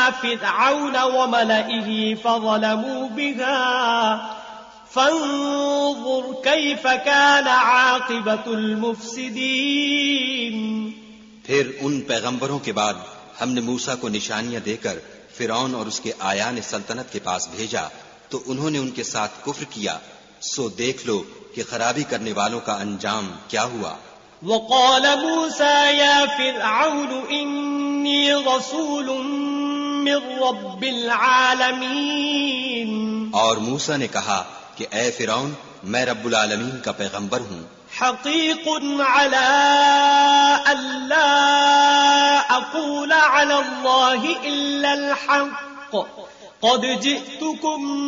फिरऔन व मलइही फज़लमू बिहा फंज़ुर कैफ़ कान आक़िबतुल मुफ़्सिदीन। फिर उन पैगंबरों के बाद हमने मूसा को निशानियां देकर फिरौन और उसके आयान सल्तनत के पास भेजा तो उन्होंने उनके साथ कुफ्र किया। सो देख लो कि खराबी करने वालों का अंजाम क्या हुआ। वक़ाल मूसा या फिरऔन इन्नी रसूलुम मिर रब्बिल आलमीन। और मूसा ने कहा कि ए फिरौन, मैं रब्बुल आलमीन का पैगंबर हूँ। हक़ीक़ुन अला अल्ला अक़ूल अला अल्लाहि इल्लल हक़ क़द जिअतुकुम